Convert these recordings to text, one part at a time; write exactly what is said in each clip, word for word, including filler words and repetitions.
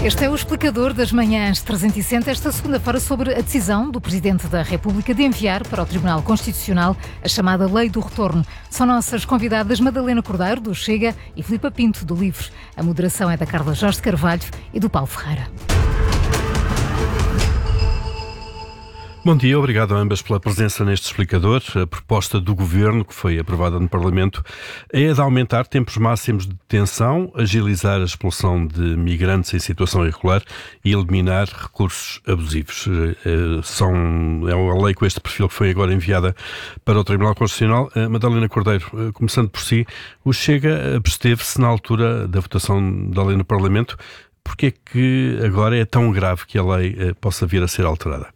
Este é o explicador das manhãs trezentos e sessenta, esta segunda-feira, sobre a decisão do Presidente da República de enviar para o Tribunal Constitucional a chamada Lei do Retorno. São nossas convidadas Madalena Cordeiro, do Chega, e Filipa Pinto, do Livre. A moderação é da Carla Jorge Carvalho e do Paulo Ferreira. Bom dia, obrigado a ambas pela presença neste explicador. A proposta do Governo, que foi aprovada no Parlamento, é a de aumentar tempos máximos de detenção, agilizar a expulsão de migrantes em situação irregular e eliminar recursos abusivos. São, é uma lei com este perfil que foi agora enviada para o Tribunal Constitucional. Madalena Cordeiro, começando por si, o Chega absteve-se na altura da votação da lei no Parlamento. Porquê é que agora é tão grave que a lei possa vir a ser alterada?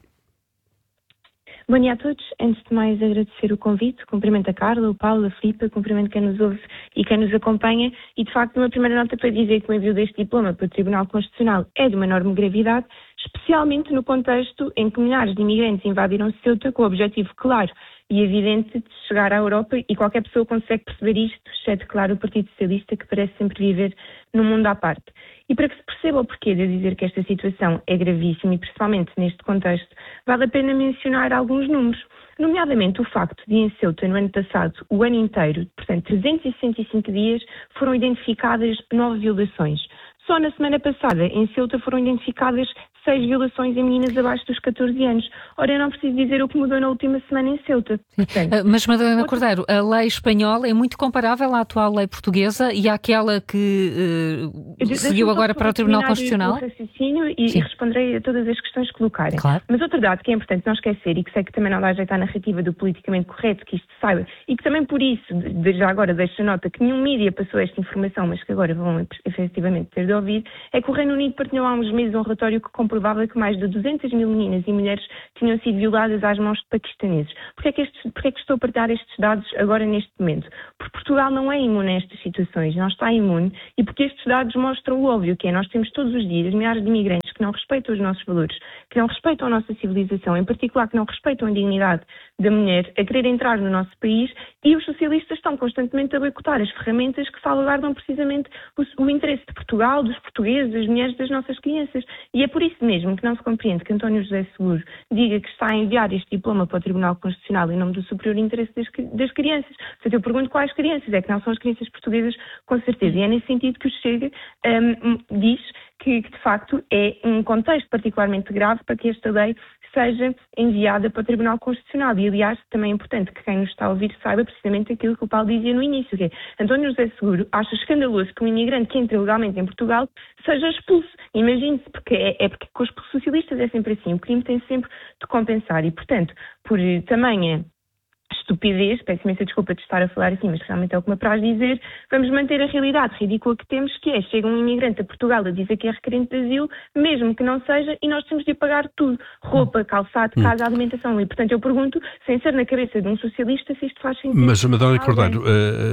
Bom dia a todos. Antes de mais, agradecer o convite. Cumprimento a Carla, o Paulo, a Filipa, cumprimento quem nos ouve e quem nos acompanha. E, de facto, uma primeira nota para dizer que o envio deste diploma para o Tribunal Constitucional é de uma enorme gravidade, especialmente no contexto em que milhares de imigrantes invadiram Ceuta com o objetivo claro e evidente de chegar à Europa, e qualquer pessoa consegue perceber isto, exceto, claro, o Partido Socialista, que parece sempre viver num mundo à parte. E para que se perceba o porquê de eu dizer que esta situação é gravíssima, e principalmente neste contexto, vale a pena mencionar alguns números, nomeadamente o facto de, em Ceuta, no ano passado, o ano inteiro, portanto trezentos e sessenta e cinco dias, foram identificadas nove violações. Só na semana passada, em Ceuta, foram identificadas seis violações em meninas abaixo dos catorze anos. Ora, eu não preciso dizer o que mudou na última semana em Ceuta. Portanto, mas, Madalena Cordeiro, a lei espanhola é muito comparável à atual lei portuguesa e àquela que uh, seguiu agora para o Tribunal Constitucional? O raciocínio e, e responderei a todas as questões que colocarem. Claro. Mas outro dado que é importante não esquecer, e que sei que também não dá jeito à narrativa do politicamente correto, que isto se saiba, e que também por isso, de, já agora deixo nota que nenhum mídia passou esta informação, mas que agora vão efetivamente ter de ouvir, é que o Reino Unido partilhou há uns meses um relatório que comprovava que mais de duzentas mil meninas e mulheres tinham sido violadas às mãos de paquistaneses. Porquê é que, estes, porquê é que estou a partilhar estes dados agora neste momento? Porque Portugal não é imune a estas situações, não está imune, e porque estes dados mostram o óbvio, que é nós temos todos os dias milhares de imigrantes que não respeitam os nossos valores, que não respeitam a nossa civilização, em particular que não respeitam a dignidade da mulher, a querer entrar no nosso país, e os socialistas estão constantemente a boicotar as ferramentas que salvaguardam precisamente o, o interesse de Portugal, dos portugueses, das mulheres, das nossas crianças. E é por isso mesmo que não se compreende que António José Seguro diga que está a enviar este diploma para o Tribunal Constitucional em nome do superior interesse das, das crianças. Portanto, eu pergunto quais crianças, é que não são as crianças portuguesas, com certeza. E é nesse sentido que o Chega um, diz que, que, de facto, é um contexto particularmente grave para que esta lei seja enviada para o Tribunal Constitucional. E, aliás, também é importante que quem nos está a ouvir saiba precisamente aquilo que o Paulo dizia no início, que é António José Seguro acha escandaloso que um imigrante que entra ilegalmente em Portugal seja expulso. Imagine-se, porque é, é porque com os socialistas é sempre assim, o crime tem sempre de compensar e, portanto, por tamanha estupidez, peço imensa desculpa de estar a falar assim, mas realmente é o que me apraz dizer, vamos manter a realidade ridícula que temos, que é, chega um imigrante a Portugal a dizer que é requerente de asilo, mesmo que não seja, e nós temos de pagar tudo, roupa, calçado, casa, alimentação, e portanto eu pergunto, sem ser na cabeça de um socialista, se isto faz sentido. Mas, Madalena Cordeiro,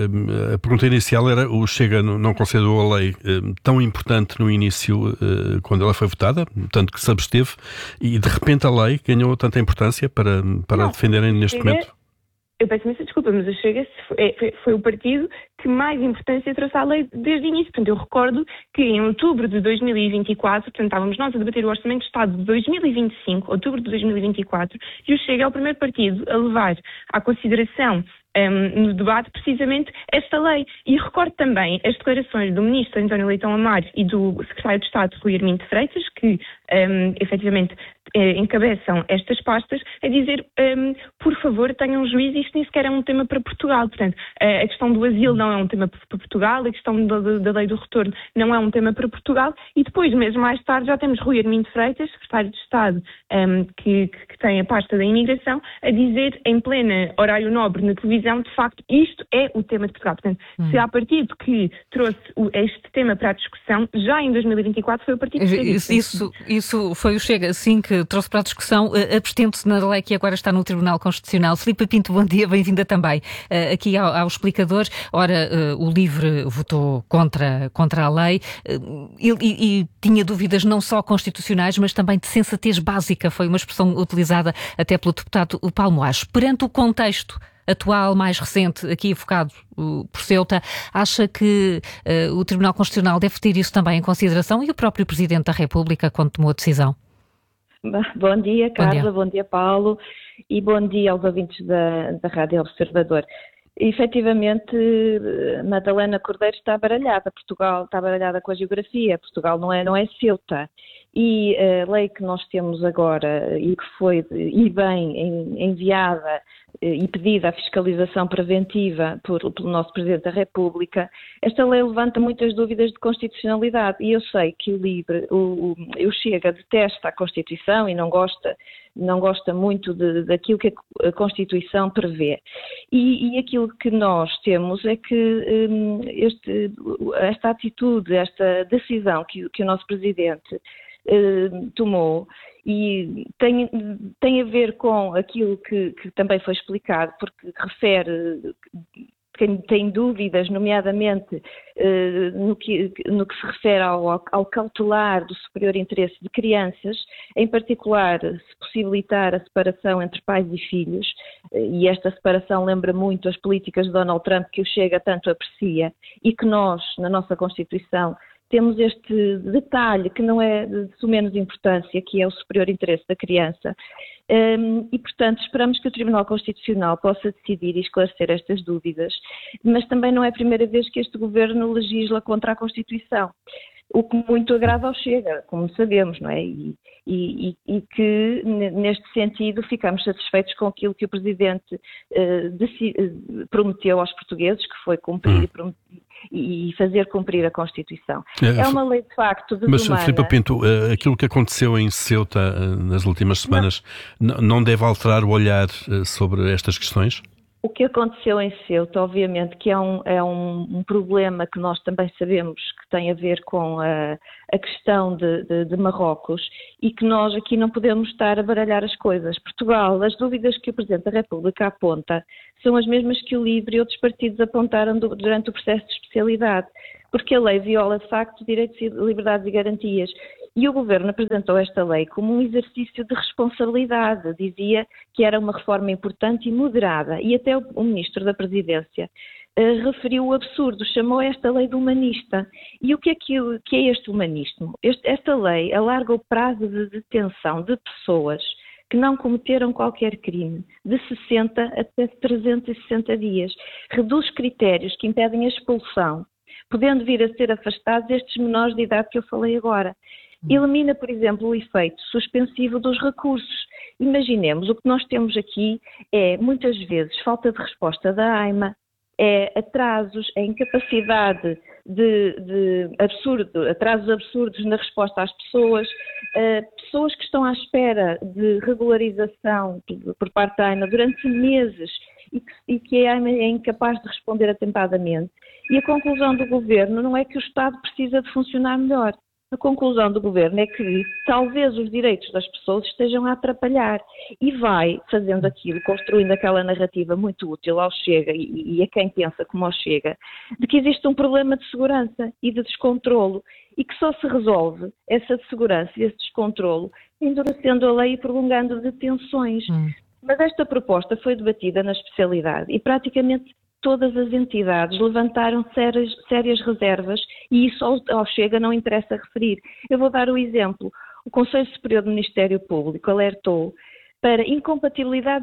a, a pergunta inicial era, o Chega não concedeu a lei tão importante no início, quando ela foi votada, tanto que se absteve, e de repente a lei ganhou tanta importância para, para a defenderem neste Chega... momento? Eu peço imensa desculpa, mas o Chega foi, foi, foi o partido que mais importância trouxe à lei desde o início. Portanto, eu recordo que em outubro de dois mil e vinte e quatro, portanto, estávamos nós a debater o Orçamento de Estado de dois mil e vinte e cinco, outubro de dois mil e vinte e quatro, e o Chega é o primeiro partido a levar à consideração Um, no debate precisamente esta lei. E recordo também as declarações do ministro António Leitão Amar e do secretário de Estado Rui Armindo de Freitas, que um, efetivamente eh, encabeçam estas pastas, a dizer, um, por favor, tenham juízo, isto nem sequer é um tema para Portugal. Portanto, a questão do asilo não é um tema para Portugal, a questão da, da lei do retorno não é um tema para Portugal, e depois, meses mais tarde, já temos Rui Armindo de Freitas, secretário de Estado, um, que, que tem a pasta da imigração, a dizer, em plena horário nobre na televisão, de facto, isto é o tema de Portugal. Portanto, hum. se há partido que trouxe o, este tema para a discussão, já em dois mil e vinte e quatro foi o Partido Socialista. Isso, isso foi o Chega, sim, que uh, trouxe para a discussão uh, a vertente na lei que agora está no Tribunal Constitucional. Filipe Pinto, bom dia, bem-vinda também uh, aqui ao, ao explicador. Ora, uh, o LIVRE votou contra, contra a lei uh, e, e, e tinha dúvidas não só constitucionais, mas também de sensatez básica, foi uma expressão utilizada até pelo deputado Paulo Moares. Perante o contexto atual, mais recente, aqui focado uh, por Ceuta, acha que uh, o Tribunal Constitucional deve ter isso também em consideração e o próprio Presidente da República quando tomou a decisão? Bom dia, Carla, bom dia, bom dia Paulo, e bom dia aos ouvintes da, da Rádio Observador. Efetivamente, Madalena Cordeiro está baralhada, Portugal está baralhada com a geografia, Portugal não é, não é Ceuta. E a lei que nós temos agora e que foi e bem enviada e pedida a fiscalização preventiva por, pelo nosso Presidente da República, esta lei levanta muitas dúvidas de constitucionalidade e eu sei que o LIVRE, o, o, o Chega detesta a Constituição e não gosta, não gosta muito de, daquilo que a Constituição prevê. E, e aquilo que nós temos é que um, este, esta atitude, esta decisão que, que o nosso Presidente Uh, tomou e tem, tem a ver com aquilo que, que também foi explicado, porque refere, quem tem dúvidas, nomeadamente uh, no, que, no que se refere ao, ao cautelar do superior interesse de crianças, em particular se possibilitar a separação entre pais e filhos, uh, e esta separação lembra muito as políticas de Donald Trump que o Chega tanto aprecia e que nós, na nossa Constituição, temos este detalhe que não é de menos importância, que é o superior interesse da criança. Um, e, portanto, esperamos que o Tribunal Constitucional possa decidir e esclarecer estas dúvidas, mas também não é a primeira vez que este Governo legisla contra a Constituição, o que muito agrada ao Chega, como sabemos, não é? E, e, e que, neste sentido, ficamos satisfeitos com aquilo que o Presidente uh, deci- prometeu aos portugueses, que foi cumprir hum. e prometer e fazer cumprir a Constituição. É, é uma lei, de facto, desumana. Mas, Filipe Pinto, aquilo que aconteceu em Ceuta nas últimas semanas não, não deve alterar o olhar sobre estas questões? O que aconteceu em Ceuta, obviamente, que é um, é um, um problema que nós também sabemos que tem a ver com a, a questão de, de, de Marrocos e que nós aqui não podemos estar a baralhar as coisas. Portugal, as dúvidas que o Presidente da República aponta são as mesmas que o LIVRE e outros partidos apontaram do, durante o processo de especialidade, porque a lei viola, de facto, direitos, liberdades e garantias. E o Governo apresentou esta lei como um exercício de responsabilidade, dizia que era uma reforma importante e moderada, e até o Ministro da Presidência uh, referiu o absurdo, chamou esta lei de humanista. E o que é, que, que é este humanismo? Este, esta lei alarga o prazo de detenção de pessoas que não cometeram qualquer crime, de sessenta até trezentos e sessenta dias, reduz critérios que impedem a expulsão, podendo vir a ser afastados estes menores de idade que eu falei agora. Elimina, por exemplo, o efeito suspensivo dos recursos. Imaginemos, o que nós temos aqui é, muitas vezes, falta de resposta da AIMA, é atrasos, é incapacidade de, de absurdo, atrasos absurdos na resposta às pessoas, uh, pessoas que estão à espera de regularização por parte da AIMA durante meses e que, e que a AIMA é incapaz de responder atempadamente. E a conclusão do Governo não é que o Estado precisa de funcionar melhor. A conclusão do Governo é que talvez os direitos das pessoas estejam a atrapalhar e vai fazendo aquilo, construindo aquela narrativa muito útil ao Chega e, e a quem pensa como ao Chega, de que existe um problema de segurança e de descontrolo e que só se resolve essa segurança e esse descontrolo endurecendo a lei e prolongando detenções. Hum. Mas esta proposta foi debatida na especialidade e praticamente todas as entidades levantaram sérias, sérias reservas e isso ao, ao Chega não interessa referir. Eu vou dar o exemplo. O Conselho Superior do Ministério Público alertou para incompatibilidades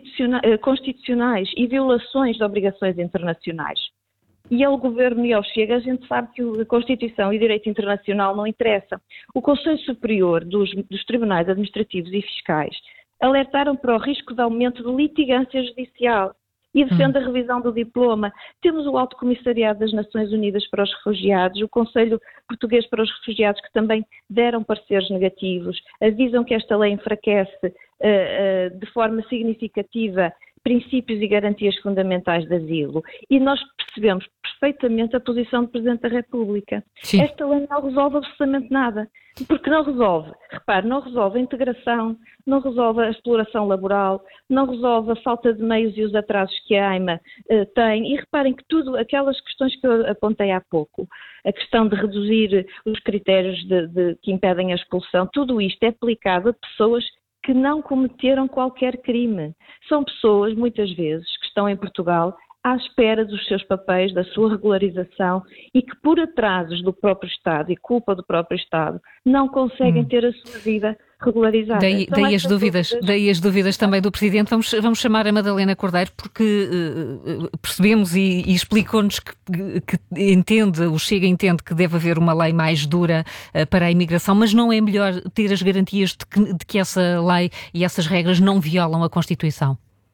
constitucionais e violações de obrigações internacionais. E ao Governo e ao Chega a gente sabe que a Constituição e o direito internacional não interessam. O Conselho Superior dos, dos Tribunais Administrativos e Fiscais alertaram para o risco de aumento de litigância judicial e defende a revisão do diploma. Temos o Alto Comissariado das Nações Unidas para os Refugiados, o Conselho Português para os Refugiados, que também deram pareceres negativos, avisam que esta lei enfraquece uh, uh, de forma significativa princípios e garantias fundamentais de asilo, e nós percebemos perfeitamente a posição do Presidente da República. Sim. Esta lei não resolve absolutamente nada, porque não resolve, repare, não resolve a integração, não resolve a exploração laboral, não resolve a falta de meios e os atrasos que a AIMA uh, tem, e reparem que tudo, aquelas questões que eu apontei há pouco, a questão de reduzir os critérios de, de, que impedem a expulsão, tudo isto é aplicado a pessoas que não cometeram qualquer crime. São pessoas, muitas vezes, que estão em Portugal à espera dos seus papéis, da sua regularização, e que por atrasos do próprio Estado e culpa do próprio Estado não conseguem hum. ter a sua vida regularizada. Daí, então, daí, as dúvidas, dúvidas... daí as dúvidas também do Presidente. Vamos, vamos chamar a Madalena Cordeiro, porque uh, percebemos e, e explicou-nos que, que entende, o Chega entende que deve haver uma lei mais dura uh, para a imigração, mas não é melhor ter as garantias de que, de que essa lei e essas regras não violam a Constituição?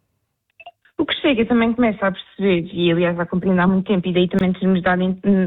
O que Chega também começa a perceber, e aliás a compreender há muito tempo, e daí também termos dado,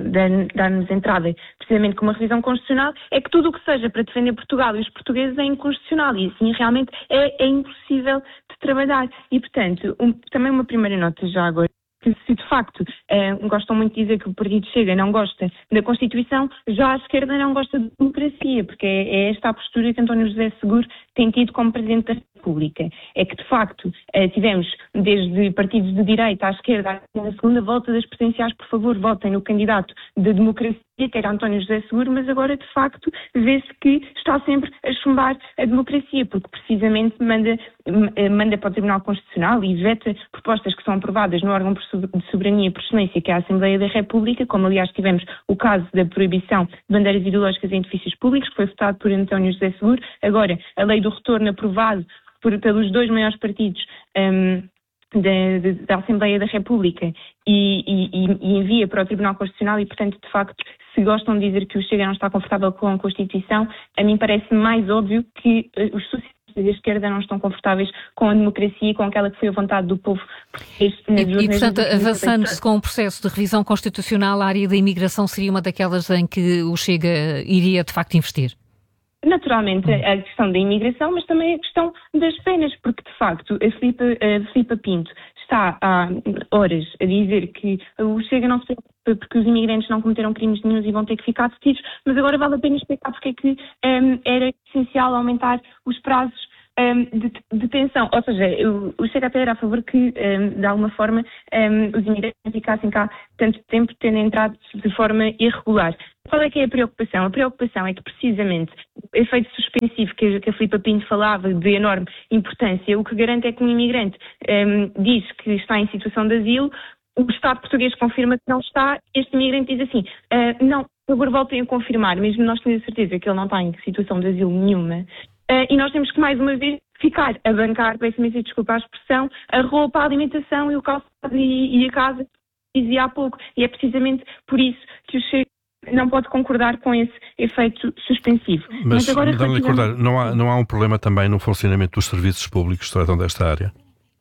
dar-nos entrada precisamente com uma revisão constitucional, é que tudo o que seja para defender Portugal e os portugueses é inconstitucional, e assim realmente é, é impossível de trabalhar. E portanto, um, também uma primeira nota já agora, que se de facto eh, gostam muito de dizer que o Partido Chega não gosta da Constituição, já a esquerda não gosta de democracia, porque é, é esta a postura que António José Seguro tem tido como Presidente da República. É que de facto eh, tivemos desde partidos de direita à esquerda, na segunda volta das presidenciais, por favor, votem no candidato da democracia, que era António José Seguro, mas agora de facto vê-se que está sempre a chumbar a democracia, porque precisamente manda, manda para o Tribunal Constitucional e veta propostas que são aprovadas no órgão de soberania e por excelência, que é a Assembleia da República, como aliás tivemos o caso da proibição de bandeiras ideológicas em edifícios públicos, que foi votado por António José Seguro. Agora, a lei do retorno aprovado por, pelos dois maiores partidos um, da, da, da Assembleia da República e, e, e envia para o Tribunal Constitucional e, portanto, de facto, se gostam de dizer que o Chega não está confortável com a Constituição, a mim parece mais óbvio que uh, os socialistas da esquerda não estão confortáveis com a democracia e com aquela que foi a vontade do povo português. E, e portanto, avançando-se com o processo de revisão constitucional, a área da imigração seria uma daquelas em que o Chega iria, de facto, investir? Naturalmente a questão da imigração, mas também a questão das penas, porque de facto a Filipa, a Filipa Pinto está há horas a dizer que o Chega não se preocupa porque os imigrantes não cometeram crimes nenhuns e vão ter que ficar detidos, mas agora vale a pena explicar porque é que um, era essencial aumentar os prazos um, de detenção. Ou seja, o, o Chega até era a favor que, um, de alguma forma, um, os imigrantes ficassem cá tanto tempo tendo entrado de forma irregular. Qual é que é a preocupação? A preocupação é que, precisamente, o efeito suspensivo que a Filipa Pinto falava de enorme importância, o que garante é que um imigrante um, diz que está em situação de asilo, o Estado português confirma que não está, este imigrante diz assim, uh, não, por favor, voltem a confirmar, mesmo nós temos a certeza que ele não está em situação de asilo nenhuma, uh, e nós temos que, mais uma vez, ficar a bancar, peço imensa desculpa a expressão, a roupa, a alimentação e o calçado e, e a casa, dizia há pouco, e é precisamente por isso que o Chega não pode concordar com esse efeito suspensivo. Mas, Mas agora, relativamente... recordar, não há, não há um problema também no funcionamento dos serviços públicos que tratam desta área?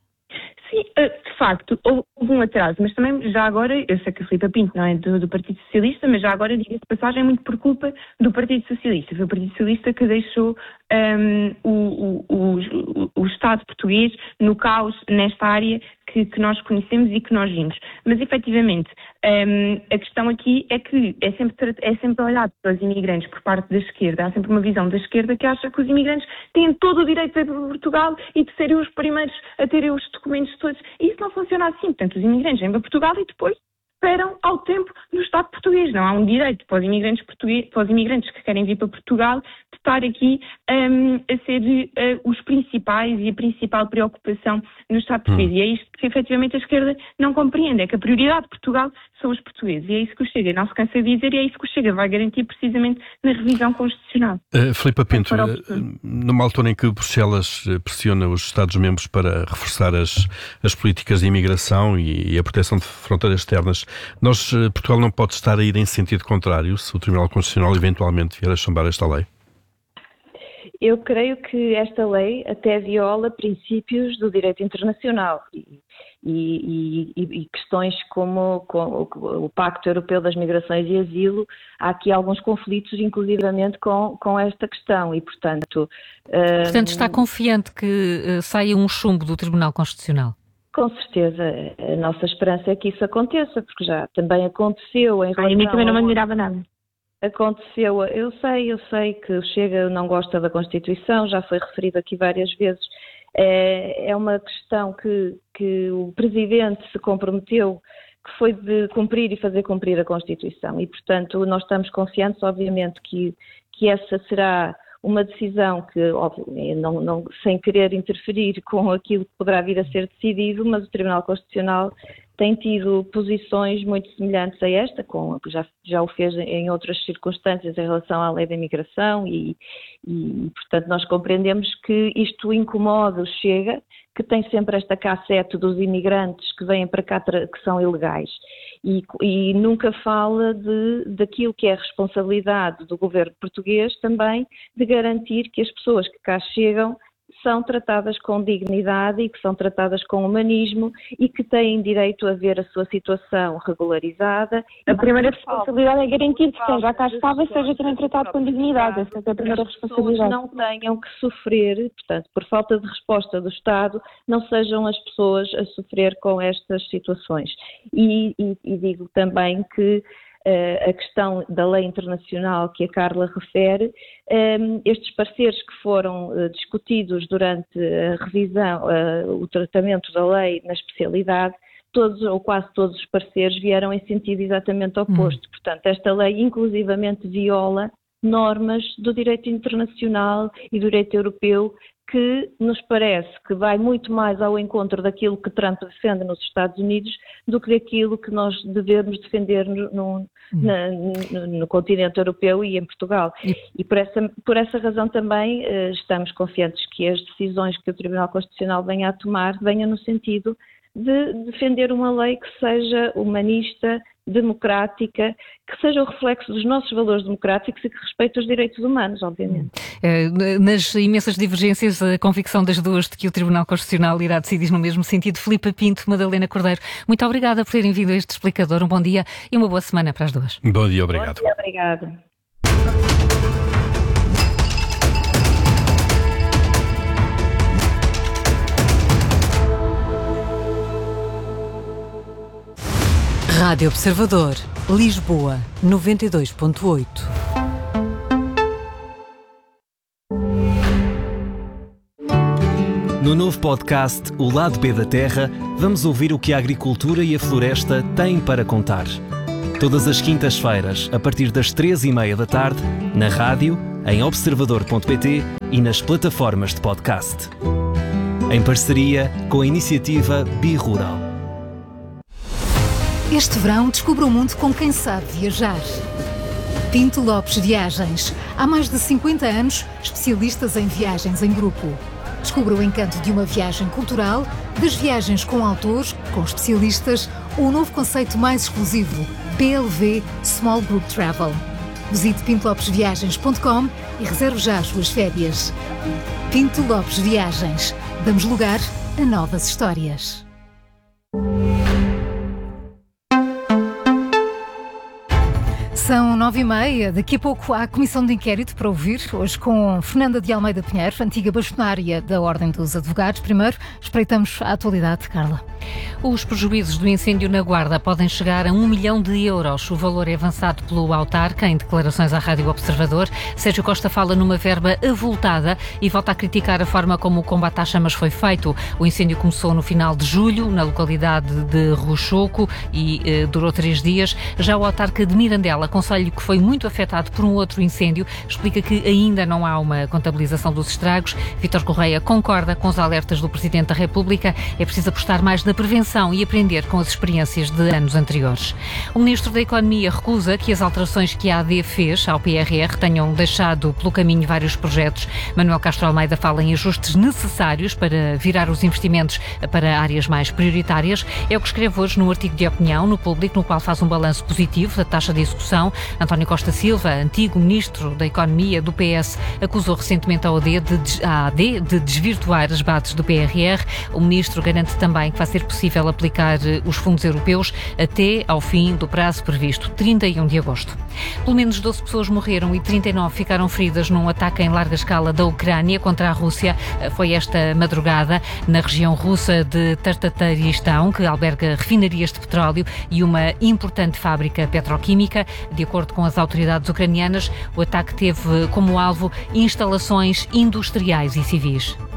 Sim, de facto, houve um atraso, mas também já agora, eu sei que a Filipa Pinto não é do, do Partido Socialista, mas já agora, diga-se de passagem, é muito por culpa do Partido Socialista. Foi o Partido Socialista que deixou um, o, o, o, o Estado português no caos nesta área que, que nós conhecemos e que nós vimos. Mas, efetivamente, um, a questão aqui é que é sempre, é sempre olhado para os imigrantes por parte da esquerda. Há sempre uma visão da esquerda que acha que os imigrantes têm todo o direito de ir para Portugal e de serem os primeiros a terem os documentos todos. E isso não funciona assim. Portanto, os imigrantes vêm para Portugal e depois esperam ao tempo no Estado português. Não há um direito para os imigrantes, portugueses, para os imigrantes que querem vir para Portugal de estar aqui um, a ser uh, os principais e a principal preocupação no Estado português. Hum. E é isto que efetivamente a esquerda não compreende, é que a prioridade de Portugal são os portugueses. E é isso que o Chega não se cansa de dizer e é isso que o Chega vai garantir precisamente na revisão constitucional. Uh, Filipa Pinto, uh, numa altura em que Bruxelas pressiona os Estados-membros para reforçar as, as políticas de imigração e, e a proteção de fronteiras externas, nós, Portugal não pode estar a ir em sentido contrário se o Tribunal Constitucional eventualmente vier a chumbar esta lei? Eu creio que esta lei até viola princípios do direito internacional e, e, e, e questões como, como o Pacto Europeu das Migrações e Asilo. Há aqui alguns conflitos, inclusivamente, com, com esta questão e, portanto... Portanto, está confiante que uh, saia um chumbo do Tribunal Constitucional? Com certeza, a nossa esperança é que isso aconteça, porque já também aconteceu em relação... A mim também não me admirava nada. Aconteceu, eu sei, eu sei que o Chega não gosta da Constituição, já foi referido aqui várias vezes. É, é uma questão que, que o Presidente se comprometeu, que foi de cumprir e fazer cumprir a Constituição. E, portanto, nós estamos confiantes, obviamente, que, que essa será uma decisão que, óbvio, não, não, sem querer interferir com aquilo que poderá vir a ser decidido, mas o Tribunal Constitucional tem tido posições muito semelhantes a esta, com, já, já o fez em outras circunstâncias em relação à lei da imigração e, e, portanto, nós compreendemos que isto incomoda o Chega, que tem sempre esta cassete dos imigrantes que vêm para cá, que são ilegais, e, e nunca fala de, daquilo que é a responsabilidade do governo português também de garantir que as pessoas que cá chegam são tratadas com dignidade e que são tratadas com humanismo e que têm direito a ver a sua situação regularizada. A primeira responsabilidade é garantir que quem já cá estava seja também tratado com dignidade. Essa é a primeira responsabilidade. Não tenham que sofrer, portanto, por falta de resposta do Estado, não sejam as pessoas a sofrer com estas situações. E, e, e digo também que a questão da lei internacional que a Carla refere, estes pareceres que foram discutidos durante a revisão, o tratamento da lei na especialidade, todos ou quase todos os pareceres vieram em sentido exatamente oposto. Hum. Portanto, esta lei inclusivamente viola normas do direito internacional e do direito europeu que nos parece que vai muito mais ao encontro daquilo que Trump defende nos Estados Unidos do que daquilo que nós devemos defender no, no, na, no, no continente europeu e em Portugal. E por essa, por essa razão também eh, estamos confiantes que as decisões que o Tribunal Constitucional venha a tomar venham no sentido de defender uma lei que seja humanista, democrática, que seja o reflexo dos nossos valores democráticos e que respeite os direitos humanos, obviamente. Nas imensas divergências, a convicção das duas de que o Tribunal Constitucional irá decidir no mesmo sentido. Filipe Pinto, Madalena Cordeiro, muito obrigada por terem vindo a este explicador. Um bom dia e uma boa semana para as duas. Bom dia, obrigado. Bom dia, obrigada. Rádio Observador, Lisboa, noventa e dois ponto oito. No novo podcast O Lado B da Terra, vamos ouvir o que a agricultura e a floresta têm para contar. Todas as quintas-feiras, a partir das três e meia da tarde, na rádio, em observador ponto pt e nas plataformas de podcast. Em parceria com a iniciativa Bi-Rural. Este verão, descubra o mundo com quem sabe viajar. Pinto Lopes Viagens. Há mais de cinquenta anos, especialistas em viagens em grupo. Descubra o encanto de uma viagem cultural, das viagens com autores, com especialistas, ou o novo conceito mais exclusivo, P L V Small Group Travel. Visite pinto lopes viagens ponto com e reserve já as suas férias. Pinto Lopes Viagens. Damos lugar a novas histórias. São nove e meia, daqui a pouco há a comissão de inquérito para ouvir, hoje com Fernanda de Almeida Pinheiro, antiga bastonária da Ordem dos Advogados. Primeiro, espreitamos a atualidade, Carla. Os prejuízos do incêndio na Guarda podem chegar a um milhão de euros. O valor é avançado pelo autarca em declarações à Rádio Observador. Sérgio Costa fala numa verba avultada e volta a criticar a forma como o combate às chamas foi feito. O incêndio começou no final de julho, na localidade de Rochoco, e eh, durou três dias. Já o autarca de Mirandela, concelho que foi muito afetado por um outro incêndio, explica que ainda não há uma contabilização dos estragos. Vítor Correia concorda com os alertas do Presidente da República. É preciso apostar mais na prevenção e aprender com as experiências de anos anteriores. O Ministro da Economia recusa que as alterações que a A D fez ao P R R tenham deixado pelo caminho vários projetos. Manuel Castro Almeida fala em ajustes necessários para virar os investimentos para áreas mais prioritárias. É o que escreve hoje no artigo de opinião no Público, no qual faz um balanço positivo da taxa de execução. António Costa Silva, antigo Ministro da Economia do P S, acusou recentemente a AD de, a AD de desvirtuar as bases do P R R. O Ministro garante também que vai ser possível aplicar os fundos europeus até ao fim do prazo previsto, trinta e um de agosto. Pelo menos doze pessoas morreram e trinta e nove ficaram feridas num ataque em larga escala da Ucrânia contra a Rússia. Foi esta madrugada na região russa de Tartataristão, que alberga refinarias de petróleo e uma importante fábrica petroquímica. De acordo com as autoridades ucranianas, o ataque teve como alvo instalações industriais e civis.